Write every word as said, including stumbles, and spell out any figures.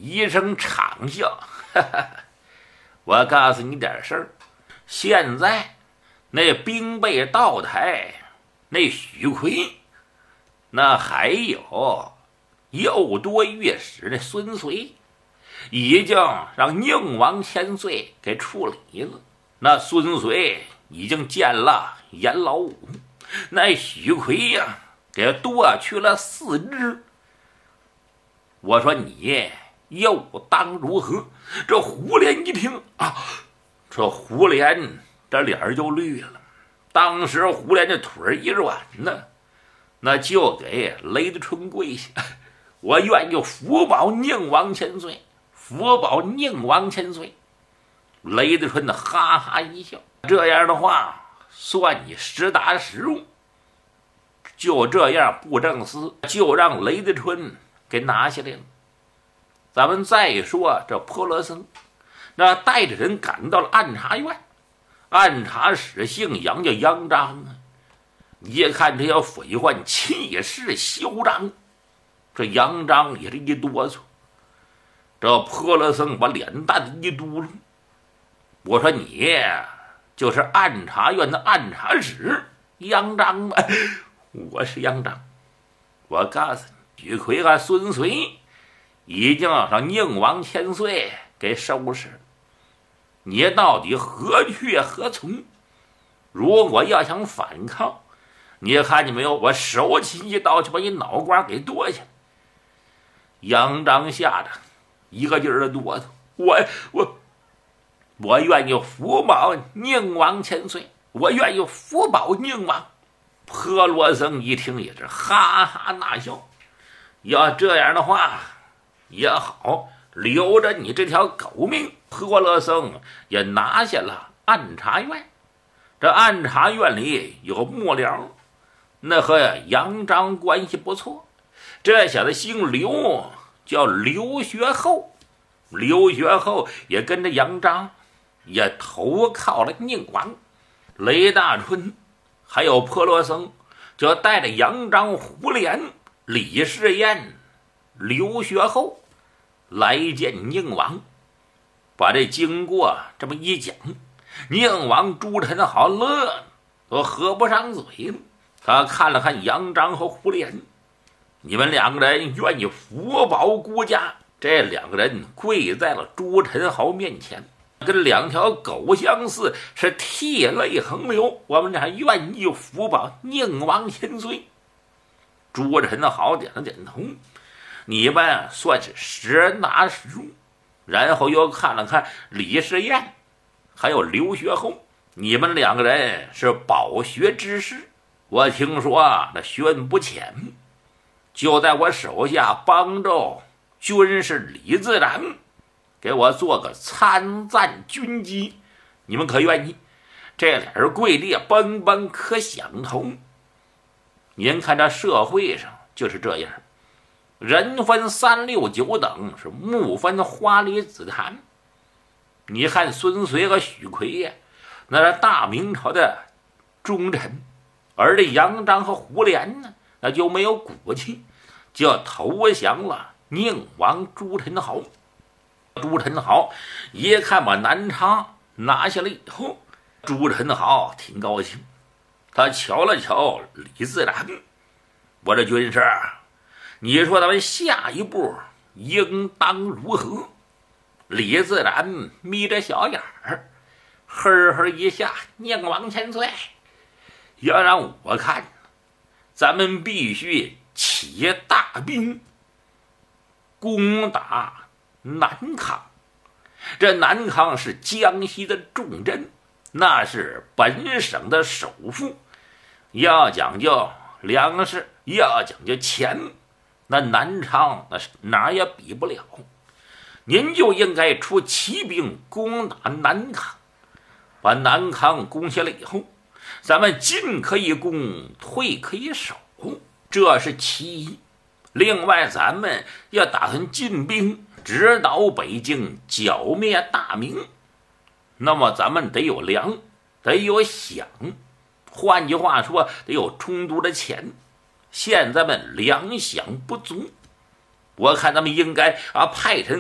一声长啸，哈哈，我告诉你点事儿，现在那兵备道台，那许奎，那还有右多御史那孙遂，已经让宁王千岁给处理了。那孙遂已经见了阎老五，那许奎呀、啊，给剁去了四肢。我说你又当如何？这胡连一听啊，这胡连这脸就绿了。当时胡连这腿一软呢，那就给雷德春跪下，我愿意福保宁王千岁，福保宁王千岁。雷德春的哈哈一笑，这样的话算你实打实用。就这样，布政司就让雷德春给拿下来了。咱们再说这坡罗僧，那带着人赶到了按察院，按察使姓杨，叫杨章啊。一看这些匪患气势嚣张，这杨章也是一哆嗦。这坡罗僧把脸蛋子一嘟噜，我说你就是按察院的按察使杨章吗？我是杨章。我告诉你，许奎和孙遂已经让宁王千岁给收拾了，你到底何去何从？如果要想反抗，你看见没有？我手起一刀就把你脑瓜给剁下。杨章吓得一个劲儿的哆嗦，我我我愿意福保宁王千岁，我愿意福保宁王。坡罗僧一听也是哈哈大笑，要这样的话也好，留着你这条狗命。坡罗僧也拿下了按察院，这按察院里有幕僚，那和杨章关系不错。这小子姓刘，叫刘学厚，刘学厚也跟着杨章也投靠了宁王。雷大春还有坡罗僧就带着杨章、胡连、李世彦、刘学厚来见宁王，把这经过这么一讲，宁王朱宸濠乐都合不上嘴了。他看了看杨章和胡连，你们两个人愿意福保孤家？这两个人跪在了朱宸濠面前，跟两条狗相似，是涕泪横流。我们俩愿意福保宁王千岁。朱宸濠点了点头，你们算是实拿实用。然后又看了看李世彦还有刘学厚，你们两个人是饱学之士，我听说那学问不浅，就在我手下帮助军师李自然给我做个参赞军机，你们可愿意？这俩人跪地邦邦可响头。您看这社会上就是这样，人分三六九等，是木分花里紫檀。你看孙遂和许奎呀，那是大明朝的忠臣，而这杨章和胡连呢，那就没有骨气，就投降了宁王朱宸濠。朱宸濠一看把南昌拿下来以后，朱宸濠挺高兴，他瞧了瞧李自然，我这军师，你说咱们下一步应当如何？李自然眯着小眼儿，呵呵一下，宁王千岁，要让我看，咱们必须起大兵攻打南康。这南康是江西的重镇，那是本省的首富，要讲究粮食，要讲究钱，那南昌那是哪也比不了。您就应该出骑兵攻打南康，把南康攻下来以后，咱们进可以攻，退可以守，这是其一。另外咱们要打算进兵直捣北京，剿灭大明，那么咱们得有粮，得有饷，换句话说得有充足的钱。现在们粮饷不足，我看咱们应该啊派人